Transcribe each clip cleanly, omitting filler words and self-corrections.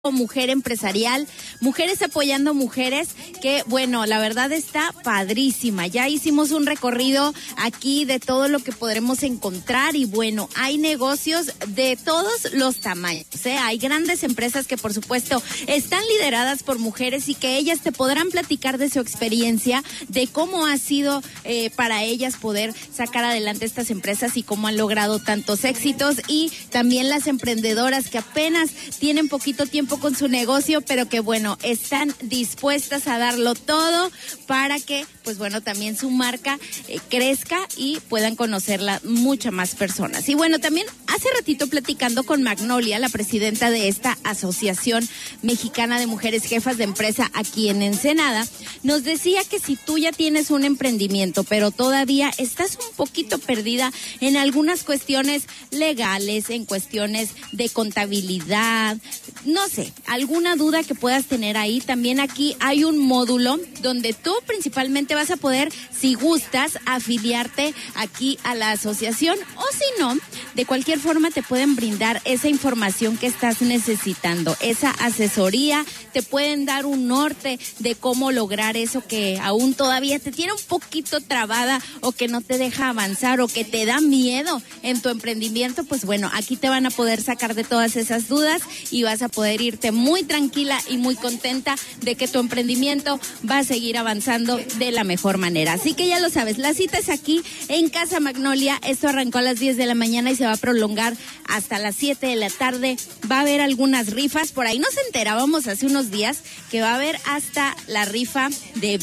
Mujer Empresarial, Mujeres Apoyando Mujeres, que bueno, la verdad está padrísima. Ya hicimos un recorrido aquí de todo lo que podremos encontrar y bueno, hay negocios de todos los tamaños, ¿eh? Hay grandes empresas que por supuesto están lideradas por mujeres y que ellas te podrán platicar de su experiencia, de cómo ha sido para ellas poder sacar adelante estas empresas y cómo han logrado tantos éxitos, y también las emprendedoras que apenas tienen poquito tiempo con su negocio, pero que bueno, están dispuestas a darlo todo para que, pues bueno, también su marca crezca y puedan conocerla muchas más personas. Y bueno, también hace ratito platicando con Magnolia, la presidenta de esta Asociación Mexicana de Mujeres Jefas de Empresa aquí en Ensenada, nos decía que si tú ya tienes un emprendimiento, pero todavía estás un poquito perdida en algunas cuestiones legales, en cuestiones de contabilidad, no sé, alguna duda que puedas tener ahí, también aquí hay un módulo donde tú principalmente vas a poder, si gustas, afiliarte aquí a la asociación, o si no, de cualquier forma te pueden brindar esa información que estás necesitando, esa asesoría, te pueden dar un norte de cómo lograr eso que aún todavía te tiene un poquito trabada o que no te deja avanzar o que te da miedo en tu emprendimiento. Pues bueno, aquí te van a poder sacar de todas esas dudas y vas a poder irte muy tranquila y muy contenta de que tu emprendimiento va a seguir avanzando de la mejor manera. Así que ya lo sabes, la cita es aquí en Casa Magnolia. Esto arrancó a las 10 de la mañana y se va a prolongar hasta las 7 de la tarde. Va a haber algunas rifas, por ahí nos enterábamos hace unos días que va a haber hasta la rifa de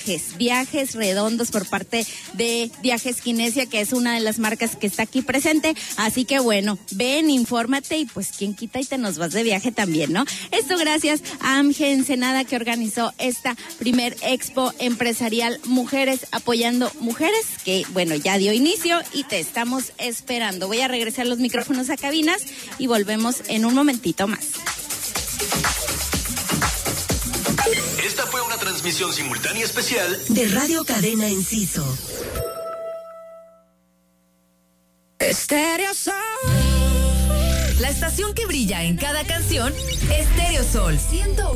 viajes redondos por parte de Viajes Kinesia, que es una de las marcas que está aquí presente. Así que bueno, ven, infórmate y pues quien quita y te nos vas de viaje también, ¿no? Esto gracias a AMGE Ensenada, que organizó esta primer expo empresarial Mujeres Apoyando Mujeres, que bueno, ya dio inicio y te estamos esperando. Voy a regresar los micrófonos a cabinas y volvemos en un momentito más. Esta fue una transmisión simultánea especial de Radio Cadena Enciso. Estéreo Sol. La estación que brilla en cada canción, Estéreo Sol 101.